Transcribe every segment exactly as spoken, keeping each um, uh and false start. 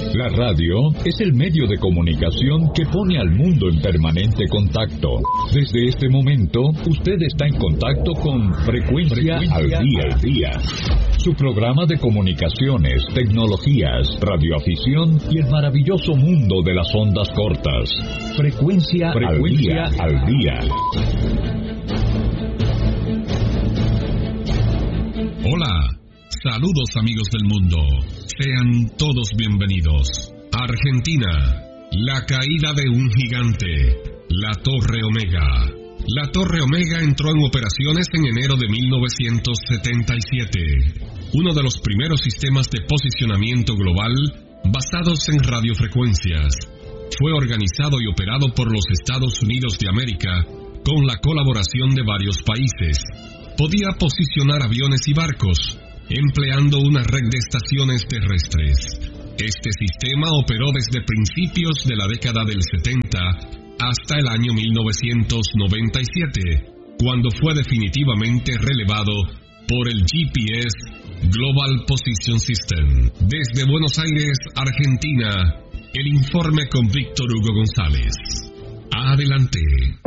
La radio es el medio de comunicación que pone al mundo en permanente contacto. Desde este momento, usted está en contacto con Frecuencia, Frecuencia al Día. Al día. Su programa de comunicaciones, tecnologías, radioafición y el maravilloso mundo de las ondas cortas. Frecuencia, Frecuencia al Día. Al día. Hola, saludos amigos del mundo. Sean todos bienvenidos. Argentina, la caída de un gigante, la Torre Omega. La Torre Omega entró en operaciones en enero de mil novecientos setenta y siete, uno de los primeros sistemas de posicionamiento global basados en radiofrecuencias. Fue organizado y operado por los Estados Unidos de América con la colaboración de varios países. Podía posicionar aviones y barcos, empleando una red de estaciones terrestres. Este sistema operó desde principios de la década del setenta hasta el año mil novecientos noventa y siete, cuando fue definitivamente relevado por el G P S Global Position System. Desde Buenos Aires, Argentina, el informe con Víctor Hugo González. Adelante.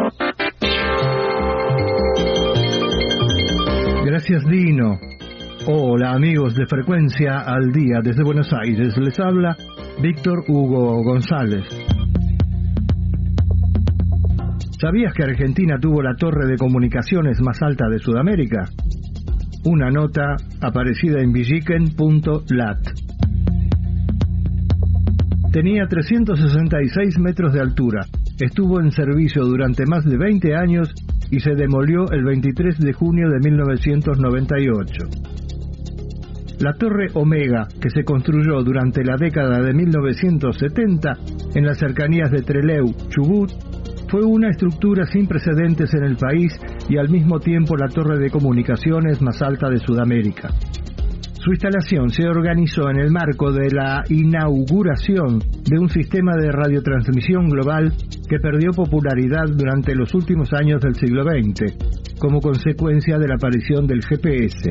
Gracias, Dino. Hola amigos de Frecuencia al Día, desde Buenos Aires les habla Víctor Hugo González. ¿Sabías que Argentina tuvo la torre de comunicaciones más alta de Sudamérica? Una nota aparecida en villiquen punto lat. Tenía trescientos sesenta y seis metros de altura, estuvo en servicio durante más de veinte años y se demolió el veintitrés de junio de mil novecientos noventa y ocho. La Torre Omega, que se construyó durante la década de mil novecientos setenta en las cercanías de Trelew, Chubut, fue una estructura sin precedentes en el país y al mismo tiempo la torre de comunicaciones más alta de Sudamérica. Su instalación se organizó en el marco de la inauguración de un sistema de radiotransmisión global que perdió popularidad durante los últimos años del siglo veinte, como consecuencia de la aparición del G P S.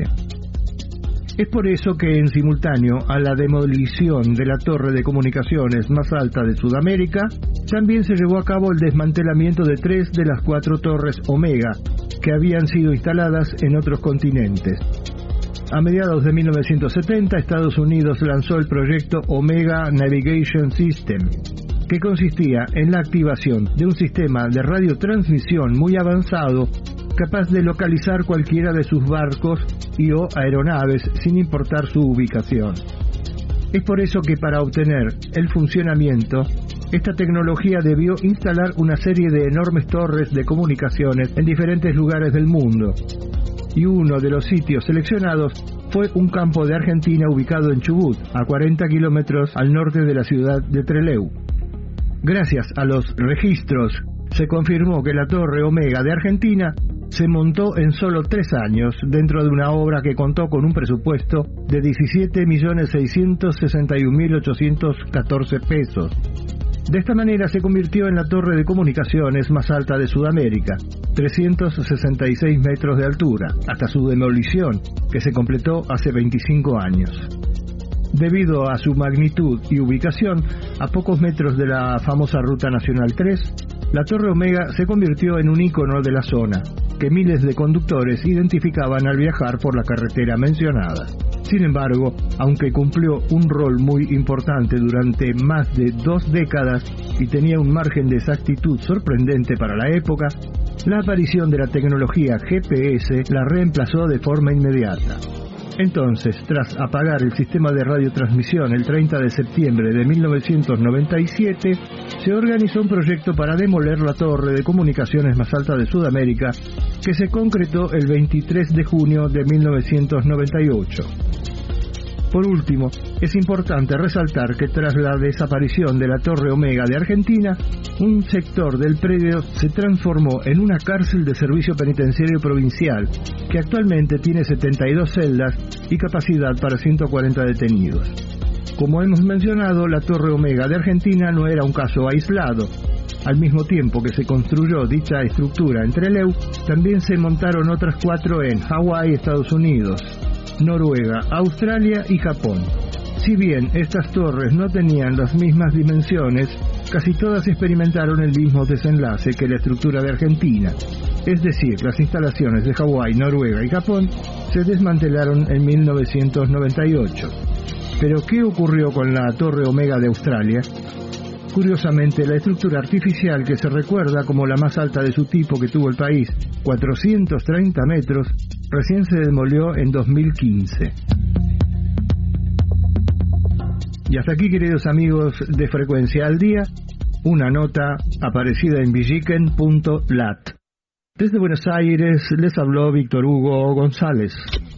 Es por eso que en simultáneo a la demolición de la torre de comunicaciones más alta de Sudamérica, también se llevó a cabo el desmantelamiento de tres de las cuatro torres Omega que habían sido instaladas en otros continentes. A mediados de mil novecientos setenta, Estados Unidos lanzó el proyecto Omega Navigation System, que consistía en la activación de un sistema de radiotransmisión muy avanzado capaz de localizar cualquiera de sus barcos y o aeronaves sin importar su ubicación. Es por eso que para obtener el funcionamiento, esta tecnología debió instalar una serie de enormes torres de comunicaciones en diferentes lugares del mundo. Y uno de los sitios seleccionados fue un campo de Argentina ubicado en Chubut, a cuarenta kilómetros al norte de la ciudad de Trelew. Gracias a los registros, se confirmó que la Torre Omega de Argentina se montó en solo tres años dentro de una obra que contó con un presupuesto de diecisiete millones seiscientos sesenta y un mil ochocientos catorce pesos. De esta manera se convirtió en la torre de comunicaciones más alta de Sudamérica, trescientos sesenta y seis metros de altura, hasta su demolición, que se completó hace veinticinco años. Debido a su magnitud y ubicación, a pocos metros de la famosa Ruta Nacional tres, la Torre Omega se convirtió en un ícono de la zona, que miles de conductores identificaban al viajar por la carretera mencionada. Sin embargo, aunque cumplió un rol muy importante durante más de dos décadas y tenía un margen de exactitud sorprendente para la época, la aparición de la tecnología G P S la reemplazó de forma inmediata. Entonces, tras apagar el sistema de radiotransmisión el treinta de septiembre de mil novecientos noventa y siete, se organizó un proyecto para demoler la torre de comunicaciones más alta de Sudamérica, que se concretó el veintitrés de junio de mil novecientos noventa y ocho. Por último, es importante resaltar que tras la desaparición de la Torre Omega de Argentina, un sector del predio se transformó en una cárcel de servicio penitenciario provincial, que actualmente tiene setenta y dos celdas y capacidad para ciento cuarenta detenidos. Como hemos mencionado, la Torre Omega de Argentina no era un caso aislado. Al mismo tiempo que se construyó dicha estructura en Trelew, también se montaron otras cuatro en Hawái, Estados Unidos, Noruega, Australia y Japón. Si bien estas torres no tenían las mismas dimensiones, casi todas experimentaron el mismo desenlace que la estructura de Argentina. Es decir, las instalaciones de Hawái, Noruega y Japón se desmantelaron en mil novecientos noventa y ocho. Pero, ¿qué ocurrió con la Torre Omega de Australia? Curiosamente, la estructura artificial que se recuerda como la más alta de su tipo que tuvo el país, cuatrocientos treinta metros, recién se demolió en dos mil quince. Y hasta aquí, queridos amigos de Frecuencia al Día, una nota aparecida en villiquen punto lat. Desde Buenos Aires les habló Víctor Hugo González.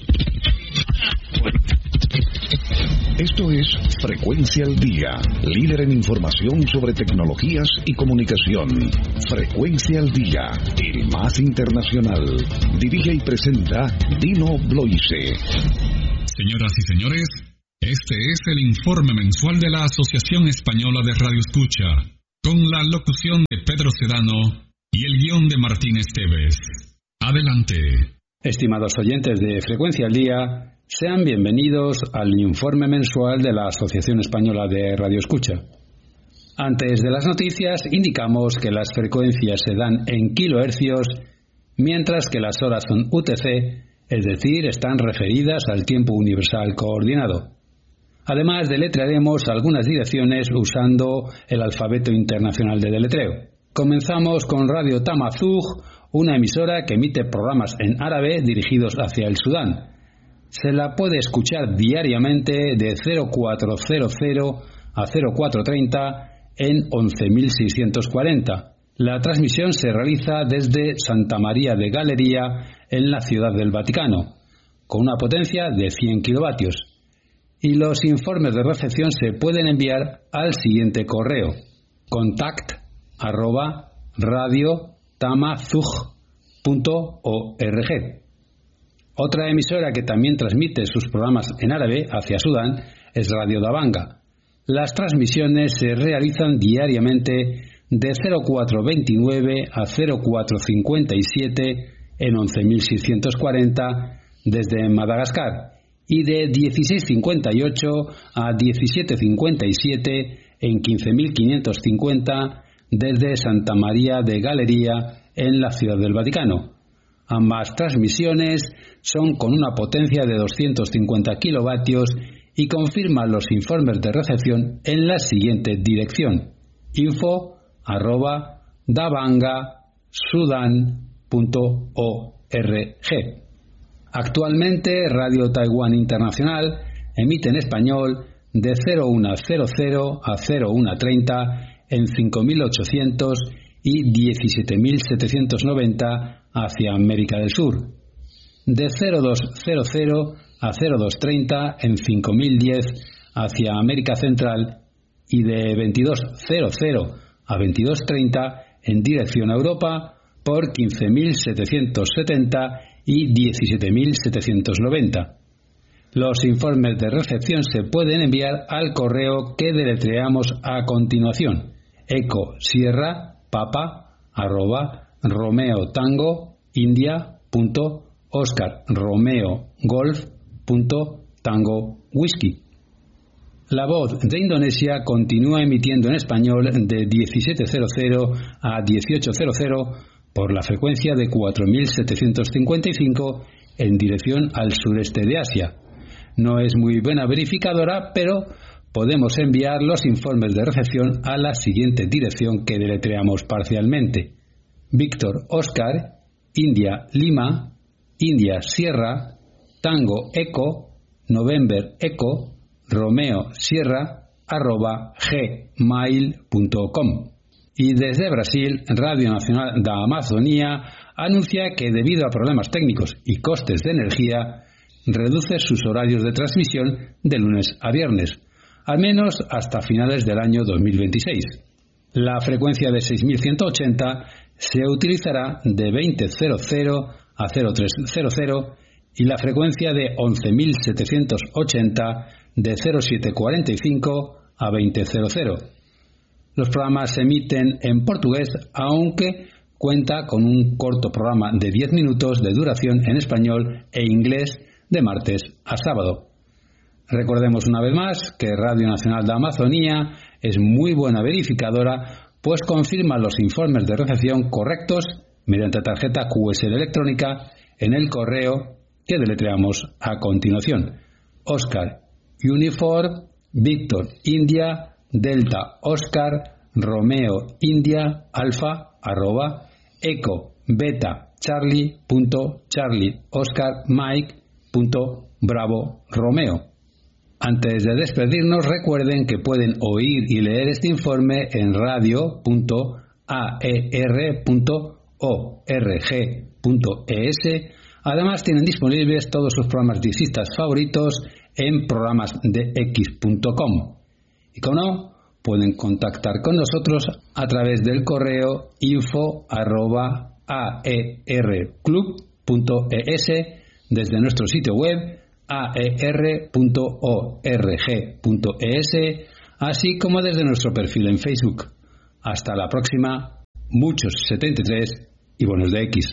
Esto es Frecuencia al Día, líder en información sobre tecnologías y comunicación. Frecuencia al Día, el más internacional. Dirige y presenta Dino Bloise. Señoras y señores, este es el informe mensual de la Asociación Española de Radio Escucha, con la locución de Pedro Sedano y el guión de Martín Esteves. Adelante. Estimados oyentes de Frecuencia al Día, sean bienvenidos al informe mensual de la Asociación Española de Radio Escucha. Antes de las noticias, indicamos que las frecuencias se dan en kilohercios, mientras que las horas son U T C, es decir, están referidas al tiempo universal coordinado. Además, deletrearemos algunas direcciones usando el alfabeto internacional de deletreo. Comenzamos con Radio Tamazugh, una emisora que emite programas en árabe dirigidos hacia el Sudán. Se la puede escuchar diariamente de cero cuatro cero cero a cero cuatro treinta en once mil seiscientos cuarenta. La transmisión se realiza desde Santa María de Galería en la Ciudad del Vaticano, con una potencia de cien kilovatios. Y los informes de recepción se pueden enviar al siguiente correo: contact arroba radiotamazugh punto org. Otra emisora que también transmite sus programas en árabe hacia Sudán es Radio Dabanga. Las transmisiones se realizan diariamente de cero cuatro veintinueve a cero cuatro cincuenta y siete en once mil seiscientos cuarenta desde Madagascar y de dieciséis cincuenta y ocho a diecisiete cincuenta y siete en quince mil quinientos cincuenta desde Santa María de Galería en la Ciudad del Vaticano. Ambas transmisiones son con una potencia de doscientos cincuenta kilovatios y confirman los informes de recepción en la siguiente dirección: info arroba dabanga sudan punto org. Actualmente, Radio Taiwán Internacional emite en español de cero uno cero cero a cero uno treinta en cinco mil ochocientos y diecisiete mil setecientos noventa hacia América del Sur, de cero dos cero cero a cero dos treinta en cinco mil diez hacia América Central y de veintidós cero cero a veintidós treinta en dirección a Europa por quince mil setecientos setenta y diecisiete mil setecientos noventa. Los informes de recepción se pueden enviar al correo que deletreamos a continuación: eco sierra papa arroba romeo tango india punto oscar romeo golf punto tango whisky. La Voz de Indonesia continúa emitiendo en español de diecisiete cero cero a dieciocho cero cero por la frecuencia de cuatro mil setecientos cincuenta y cinco en dirección al sureste de Asia. No es muy buena verificadora, pero podemos enviar los informes de recepción a la siguiente dirección que deletreamos parcialmente: Víctor Oscar, India Lima, India Sierra, Tango Eco, November Eco, Romeo Sierra, arroba gmail punto com. Y desde Brasil, Radio Nacional da Amazonía anuncia que debido a problemas técnicos y costes de energía, reduce sus horarios de transmisión de lunes a viernes, al menos hasta finales del año dos mil veintiséis. La frecuencia de seis mil ciento ochenta se utilizará de veinte cero cero a cero tres cero cero y la frecuencia de once mil setecientos ochenta de cero siete cuarenta y cinco a veinte cero cero. Los programas se emiten en portugués, aunque cuenta con un corto programa de diez minutos de duración en español e inglés de martes a sábado. Recordemos una vez más que Radio Nacional de Amazonía es muy buena verificadora, pues confirma los informes de recepción correctos mediante tarjeta Q S L electrónica en el correo que deletreamos a continuación: Oscar Uniform Víctor India Delta Oscar Romeo India Alfa arroba eco beta charlie punto charlie Oscar Mike punto bravo Romeo. Antes de despedirnos, recuerden que pueden oír y leer este informe en radio punto a e r punto org punto e s. Además, tienen disponibles todos sus programas diexistas favoritos en programas de x punto com. Y como no, pueden contactar con nosotros a través del correo info arroba a e r club punto e s, desde nuestro sitio web a e r punto org punto e s, así como desde nuestro perfil en Facebook. Hasta la próxima, muchos setenta y tres y buenos de X.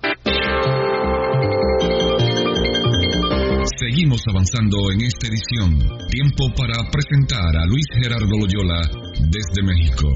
Seguimos avanzando en esta edición. Tiempo para presentar a Luis Gerardo Loyola desde México.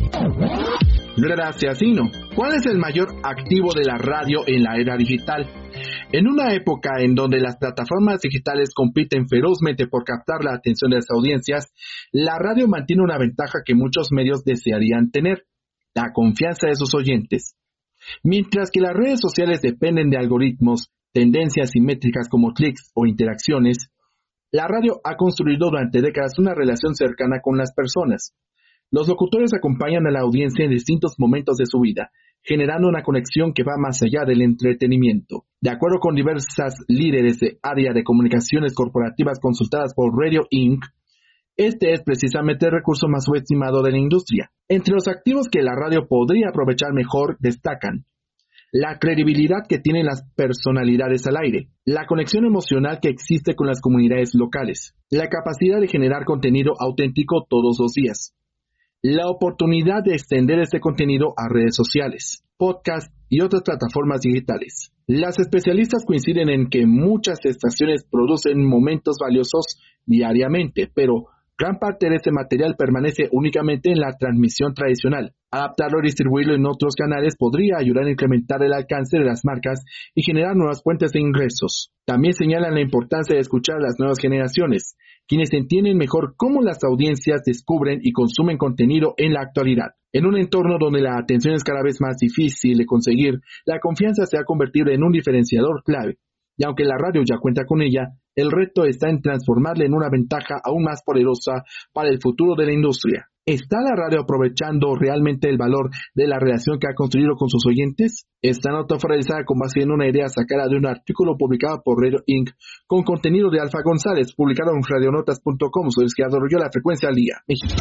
Gracias, Dino. ¿Cuál es el mayor activo de la radio en la era digital? En una época en donde las plataformas digitales compiten ferozmente por captar la atención de las audiencias, la radio mantiene una ventaja que muchos medios desearían tener: la confianza de sus oyentes. Mientras que las redes sociales dependen de algoritmos, tendencias y métricas como clics o interacciones, la radio ha construido durante décadas una relación cercana con las personas. Los locutores acompañan a la audiencia en distintos momentos de su vida, generando una conexión que va más allá del entretenimiento. De acuerdo con diversas líderes de área de comunicaciones corporativas consultadas por Radio incorporated, este es precisamente el recurso más subestimado de la industria. Entre los activos que la radio podría aprovechar mejor destacan la credibilidad que tienen las personalidades al aire, la conexión emocional que existe con las comunidades locales, la capacidad de generar contenido auténtico todos los días, la oportunidad de extender este contenido a redes sociales, podcast y otras plataformas digitales. Las especialistas coinciden en que muchas estaciones producen momentos valiosos diariamente, pero gran parte de este material permanece únicamente en la transmisión tradicional. Adaptarlo y distribuirlo en otros canales podría ayudar a incrementar el alcance de las marcas y generar nuevas fuentes de ingresos. También señalan la importancia de escuchar a las nuevas generaciones, quienes entienden mejor cómo las audiencias descubren y consumen contenido en la actualidad. En un entorno donde la atención es cada vez más difícil de conseguir, la confianza se ha convertido en un diferenciador clave. Y aunque la radio ya cuenta con ella, el reto está en transformarla en una ventaja aún más poderosa para el futuro de la industria. ¿Está la radio aprovechando realmente el valor de la relación que ha construido con sus oyentes? Esta nota fue realizada con base en una idea sacada de un artículo publicado por Radio incorporated con contenido de Alfa González, publicado en radionotas punto com. Soy Gerardo Loyola, Frecuencia al Día, México.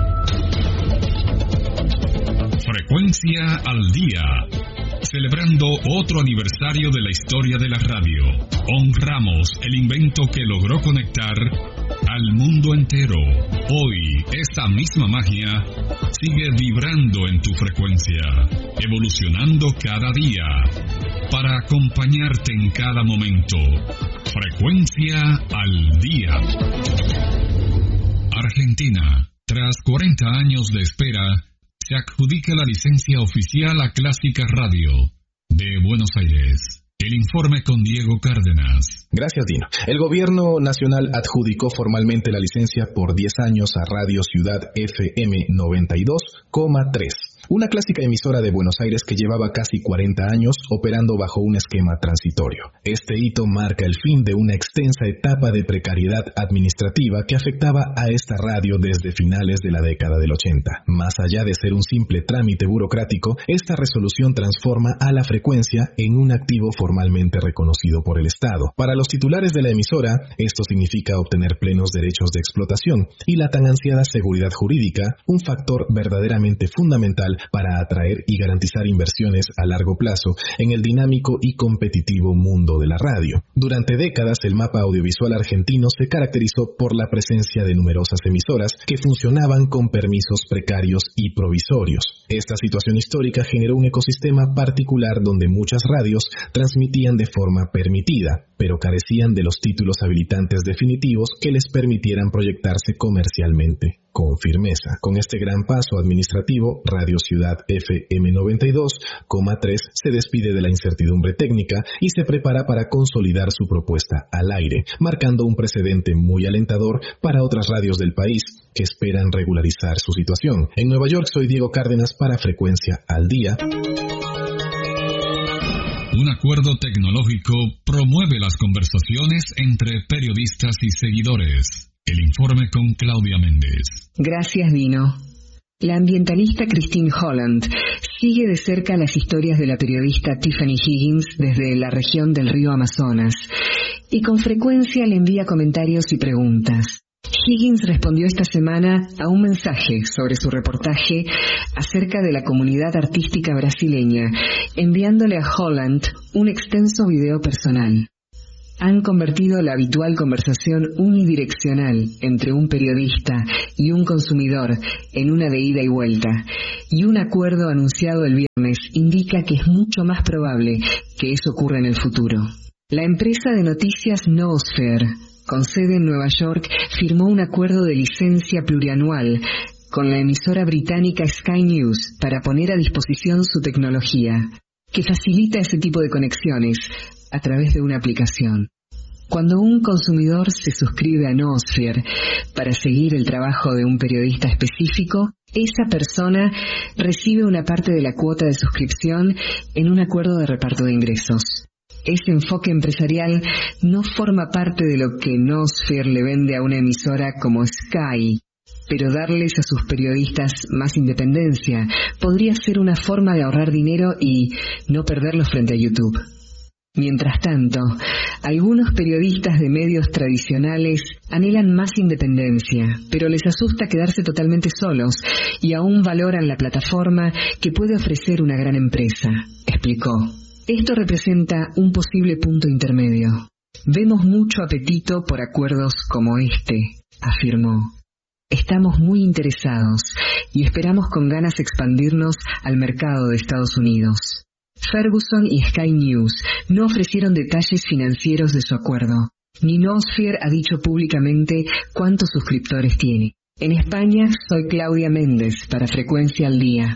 Frecuencia al Día. Celebrando otro aniversario de la historia de la radio, honramos el invento que logró conectar al mundo entero. Hoy, esta misma magia sigue vibrando en tu frecuencia, evolucionando cada día, para acompañarte en cada momento. Frecuencia al Día. Argentina, tras cuarenta años de espera, se adjudica la licencia oficial a Clásica Radio de Buenos Aires. El informe con Diego Cárdenas. Gracias, Dino. El Gobierno Nacional adjudicó formalmente la licencia por diez años a Radio Ciudad F M noventa y dos coma tres. Una clásica emisora de Buenos Aires que llevaba casi cuarenta años operando bajo un esquema transitorio. Este hito marca el fin de una extensa etapa de precariedad administrativa que afectaba a esta radio desde finales de la década del ochenta. Más allá de ser un simple trámite burocrático, esta resolución transforma a la frecuencia en un activo formalmente reconocido por el Estado. Para los titulares de la emisora, esto significa obtener plenos derechos de explotación y la tan ansiada seguridad jurídica, un factor verdaderamente fundamental para atraer y garantizar inversiones a largo plazo en el dinámico y competitivo mundo de la radio. Durante décadas, el mapa audiovisual argentino se caracterizó por la presencia de numerosas emisoras que funcionaban con permisos precarios y provisorios. Esta situación histórica generó un ecosistema particular donde muchas radios transmitían de forma permitida, pero carecían de los títulos habilitantes definitivos que les permitieran proyectarse comercialmente con firmeza. Con este gran paso administrativo, Radio Ciudad F M noventa y dos coma tres se despide de la incertidumbre técnica y se prepara para consolidar su propuesta al aire, marcando un precedente muy alentador para otras radios del país que esperan regularizar su situación. En Nueva York, soy Diego Cárdenas para Frecuencia al Día. Un acuerdo tecnológico promueve las conversaciones entre periodistas y seguidores. El informe con Claudia Méndez. Gracias, Dino. La ambientalista Christine Holland sigue de cerca las historias de la periodista Tiffany Higgins desde la región del río Amazonas y con frecuencia le envía comentarios y preguntas. Higgins respondió esta semana a un mensaje sobre su reportaje acerca de la comunidad artística brasileña, enviándole a Holland un extenso video personal. Han convertido la habitual conversación unidireccional entre un periodista y un consumidor en una de ida y vuelta, y un acuerdo anunciado el viernes indica que es mucho más probable que eso ocurra en el futuro. La empresa de noticias Noosphere, con sede en Nueva York, firmó un acuerdo de licencia plurianual con la emisora británica Sky News para poner a disposición su tecnología, que facilita ese tipo de conexiones a través de una aplicación. Cuando un consumidor se suscribe a Noosphere para seguir el trabajo de un periodista específico, esa persona recibe una parte de la cuota de suscripción en un acuerdo de reparto de ingresos. Ese enfoque empresarial no forma parte de lo que Noosphere le vende a una emisora como Sky, pero darles a sus periodistas más independencia podría ser una forma de ahorrar dinero y no perderlos frente a YouTube. Mientras tanto, algunos periodistas de medios tradicionales anhelan más independencia, pero les asusta quedarse totalmente solos y aún valoran la plataforma que puede ofrecer una gran empresa, explicó. Esto representa un posible punto intermedio. Vemos mucho apetito por acuerdos como este, afirmó. Estamos muy interesados y esperamos con ganas expandirnos al mercado de Estados Unidos. Ferguson y Sky News no ofrecieron detalles financieros de su acuerdo, ni Noosphere ha dicho públicamente cuántos suscriptores tiene. En España, soy Claudia Méndez para Frecuencia al Día.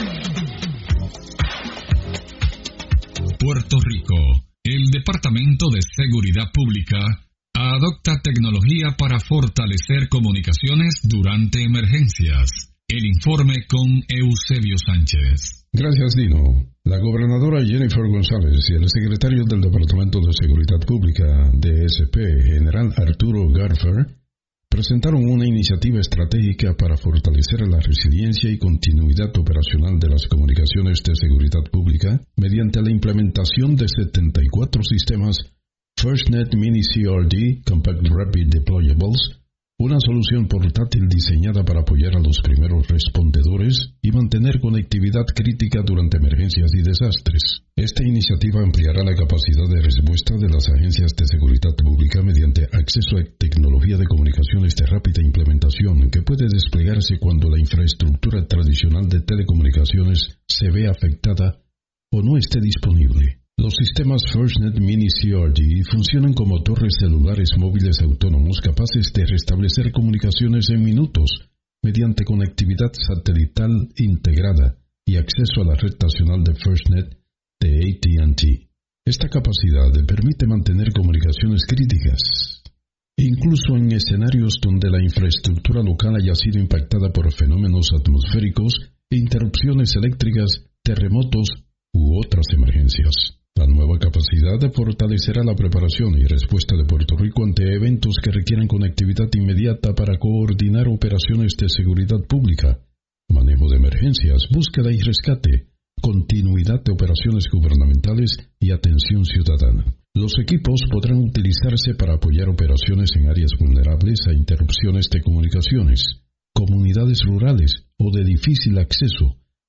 Puerto Rico. El Departamento de Seguridad Pública adopta tecnología para fortalecer comunicaciones durante emergencias. El informe con Eusebio Sánchez. Gracias, Dino. La gobernadora Jennifer González y el secretario del Departamento de Seguridad Pública D S P, general Arturo Garfer, presentaron una iniciativa estratégica para fortalecer la resiliencia y continuidad operacional de las comunicaciones de seguridad pública mediante la implementación de setenta y cuatro sistemas FirstNet Mini C R D Compact Rapid Deployables, una solución portátil diseñada para apoyar a los primeros respondedores y mantener conectividad crítica durante emergencias y desastres. Esta iniciativa ampliará la capacidad de respuesta de las agencias de seguridad pública mediante acceso a tecnología de comunicaciones de rápida implementación que puede desplegarse cuando la infraestructura tradicional de telecomunicaciones se ve afectada o no esté disponible. Los sistemas FirstNet Mini C R D funcionan como torres celulares móviles autónomos capaces de restablecer comunicaciones en minutos mediante conectividad satelital integrada y acceso a la red nacional de FirstNet de A T and T. Esta capacidad permite mantener comunicaciones críticas, incluso en escenarios donde la infraestructura local haya sido impactada por fenómenos atmosféricos, interrupciones eléctricas, terremotos u otras emergencias. La nueva capacidad fortalecerá la preparación y respuesta de Puerto Rico ante eventos que requieran conectividad inmediata para coordinar operaciones de seguridad pública, manejo de emergencias, búsqueda y rescate, continuidad de operaciones gubernamentales y atención ciudadana. Los equipos podrán utilizarse para apoyar operaciones en áreas vulnerables a interrupciones de comunicaciones, comunidades rurales o de difícil acceso,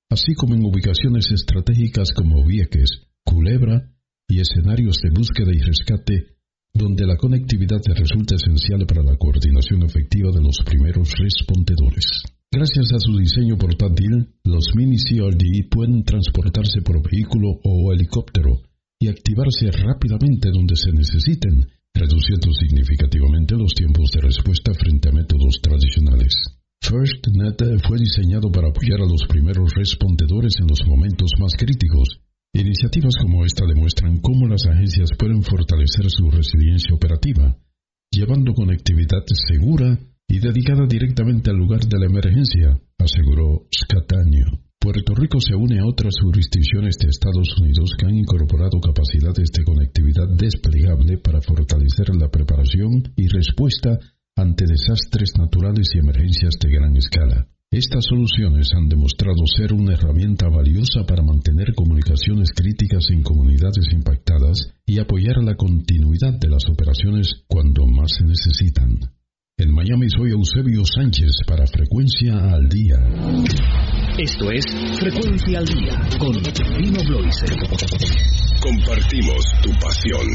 así como en ubicaciones estratégicas como Vieques, Culebra y escenarios de búsqueda y rescate, donde la conectividad resulta esencial para la coordinación efectiva de los primeros respondedores. Gracias a su diseño portátil, los mini C R D pueden transportarse por vehículo o helicóptero y activarse rápidamente donde se necesiten, reduciendo significativamente los tiempos de respuesta frente a métodos tradicionales. FirstNet fue diseñado para apoyar a los primeros respondedores en los momentos más críticos. Iniciativas como esta demuestran cómo las agencias pueden fortalecer su resiliencia operativa, llevando conectividad segura y dedicada directamente al lugar de la emergencia, aseguró Scataño. Puerto Rico se une a otras jurisdicciones de Estados Unidos que han incorporado capacidades de conectividad desplegable para fortalecer la preparación y respuesta ante desastres naturales y emergencias de gran escala. Estas soluciones han demostrado ser una herramienta valiosa para mantener comunicaciones críticas en comunidades impactadas y apoyar la continuidad de las operaciones cuando más se necesitan. En Miami soy Eusebio Sánchez para Frecuencia al Día. Esto es Frecuencia al Día con Dino Bloise. Compartimos tu pasión.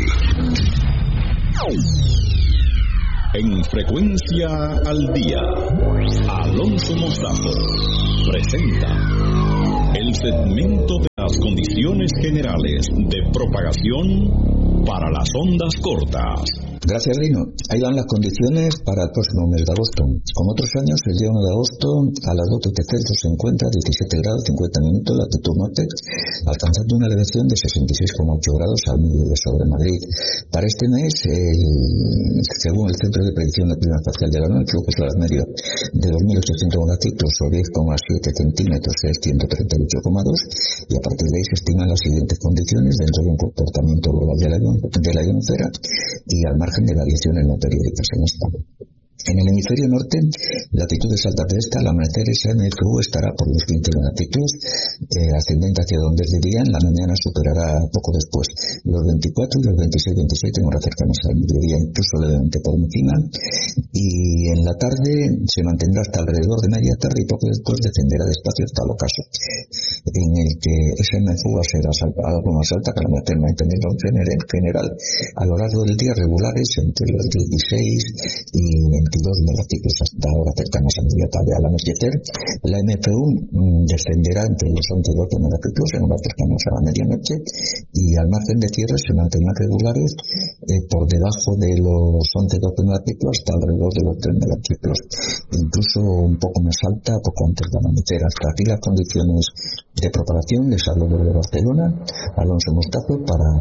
En Frecuencia al Día, Alonso Mostazo presenta el segmento de las condiciones generales de propagación para las ondas cortas. Gracias, Lino. Ahí van las condiciones para el próximo mes de agosto. Como otros años, el día uno de agosto a las dos de Celsius se encuentra diecisiete grados cincuenta minutos latitud norte, alcanzando una elevación de sesenta y seis coma ocho grados al mediodía sobre Madrid. Para este mes, el, según el Centro de Predicción del Clima Espacial de la ONU, el flujo solar medio de dos mil ochocientos megaciclos o diez coma siete centímetros es ciento treinta y ocho coma dos, y a partir de ahí se estiman las siguientes condiciones dentro de un comportamiento global de la, de la ionosfera y al margen de variaciones no periódicas en esta. En el hemisferio norte, latitudes altas de esta, al amanecer esa M F U estará por los veinte latitud, eh, ascendente hacia donde es de día, en la mañana superará poco después los veinticuatro y los veintiséis veintisiete en horas cercanas al mediodía, incluso levemente por encima, y en la tarde se mantendrá hasta alrededor de media tarde y poco después descenderá despacio hasta el ocaso, en el que esa M F U va a ser algo más alta que la amanecer, manteniendo en general a lo largo del día regulares entre los dieciséis y veintidós megaciclos hasta ahora cercanas a media tarde. Al anochecer, la M F U mmm, descenderá entre los once y doce megaciclos en horas cercanas a la medianoche, y al margen de cierre se mantendrán regulares eh, por debajo de los once y doce megaciclos hasta alrededor de los tres megaciclos, incluso un poco más alta poco antes de amanecer. Hasta aquí las condiciones de propagación. Les hablo desde Barcelona, Alonso Mostazo para